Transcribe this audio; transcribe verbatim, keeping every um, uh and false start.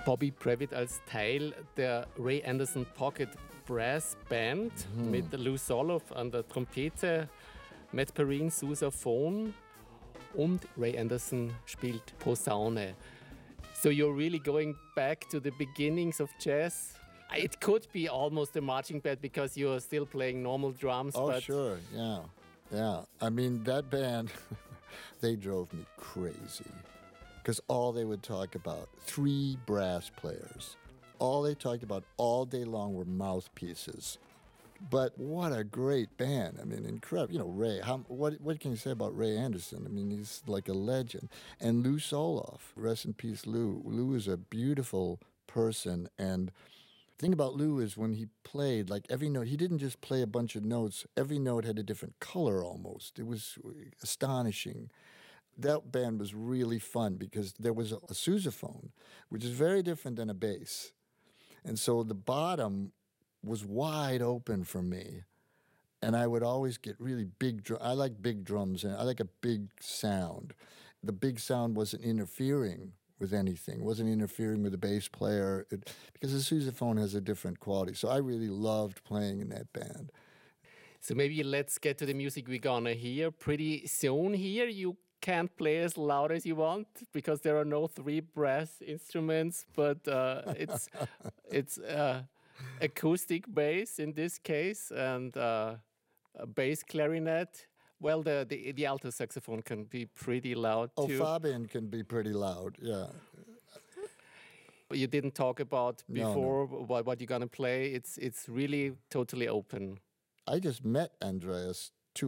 Bobby Previtt als Teil der Ray Anderson Pocket Brass Band mhm. mit Lou Soloff an der Trompete, Matt Perrine Sousaphon und Ray Anderson spielt Posaune. So you're really going back to the beginnings of jazz? It could be almost a marching band because you're still playing normal drums. Oh, but sure, yeah. Yeah, I mean, that band, they drove me crazy. Because all they would talk about, three brass players. All they talked about all day long were mouthpieces. But what a great band. I mean, incredible. You know, Ray, how, what what can you say about Ray Anderson? I mean, he's like a legend. And Lou Soloff, rest in peace, Lou. Lou is a beautiful person. And the thing about Lou is when he played, like every note, he didn't just play a bunch of notes. Every note had a different color almost. It was astonishing. That band was really fun because there was a, a sousaphone, which is very different than a bass. And so the bottom was wide open for me. And I would always get really big drum. I like big drums, and I like a big sound. The big sound wasn't interfering with anything, wasn't interfering with the bass player, it, because the sousaphone has a different quality. So I really loved playing in that band. So maybe let's get to the music we're gonna hear pretty soon here. You can't play as loud as you want because there are no three brass instruments, but uh, it's it's uh, acoustic bass in this case and uh, a bass clarinet. Well, the, the the alto saxophone can be pretty loud oh, too. Oh, Fabian can be pretty loud, yeah. You didn't talk about before no, no. what what you're gonna play. It's it's really totally open. I just met Andreas